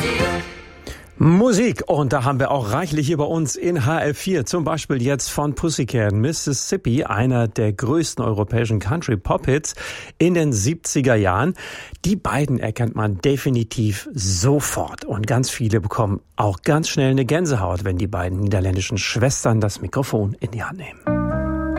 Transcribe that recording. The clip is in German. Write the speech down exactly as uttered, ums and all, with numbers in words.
Musik, und da haben wir auch reichlich hier bei uns in H F vier, zum Beispiel jetzt von Pussycat, Mississippi, einer der größten europäischen Country-Pop-Hits in den siebziger Jahren. Die beiden erkennt man definitiv sofort, und ganz viele bekommen auch ganz schnell eine Gänsehaut, wenn die beiden niederländischen Schwestern das Mikrofon in die Hand nehmen.